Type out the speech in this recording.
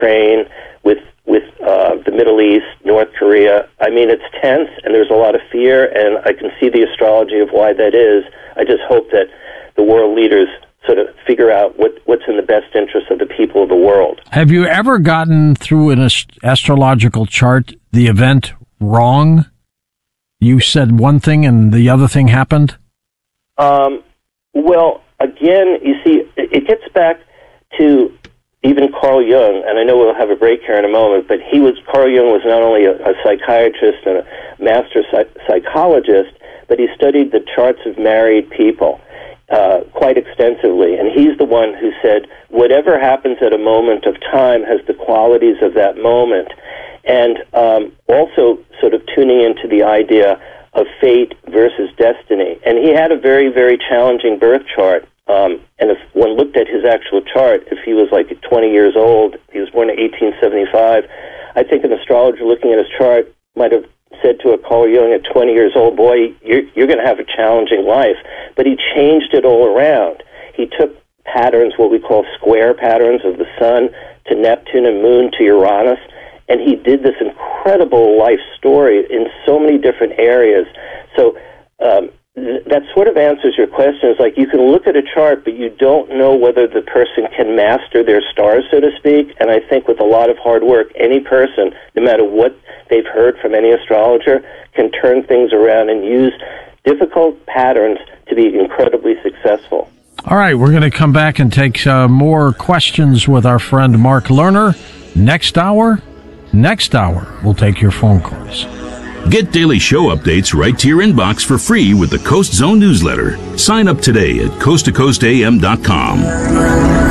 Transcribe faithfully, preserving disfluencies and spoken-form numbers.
Ukraine, with with uh, the Middle East, North Korea. I mean, it's tense, and there's a lot of fear, and I can see the astrology of why that is. I just hope that the world leaders sort of figure out what, what's in the best interest of the people of the world. Have you ever gotten through an ast- astrological chart the event wrong? You said one thing and the other thing happened? Um, well, again, you see, it gets back to even Carl Jung, and I know we'll have a break here in a moment, but he was Carl Jung was not only a, a psychiatrist and a master psych- psychologist, but he studied the charts of married people uh, quite extensively, and he's the one who said, whatever happens at a moment of time has the qualities of that moment. And um, also sort of tuning into the idea of fate versus destiny. And he had a very, very challenging birth chart. Um, and if one looked at his actual chart, if he was like twenty years old, he was born in eighteen seventy-five, I think an astrologer looking at his chart might have said to a Carl Jung at twenty years old, boy, you're, you're going to have a challenging life. But he changed it all around. He took patterns, what we call square patterns of the sun to Neptune and moon to Uranus, and he did this incredible life story in so many different areas. So um, th- that sort of answers your question. It's like you can look at a chart, but you don't know whether the person can master their stars, so to speak. And I think with a lot of hard work, any person, no matter what they've heard from any astrologer, can turn things around and use difficult patterns to be incredibly successful. All right, we're going to come back and take uh, more questions with our friend Mark Lerner. Next hour, next hour, we'll take your phone calls. Get daily show updates right to your inbox for free with the Coast Zone newsletter. Sign up today at coast to coast a m dot com.